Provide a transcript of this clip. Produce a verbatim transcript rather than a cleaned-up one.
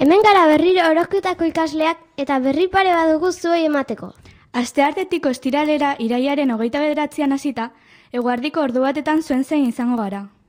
Hemen gara berriro Orozketako ikasleak eta berri pare badugu zuei emateko. Asteartetiko ostiralera irailaren hogeita bederatzian hasita, eguerdiko ordu batetan zuen zein izango gara.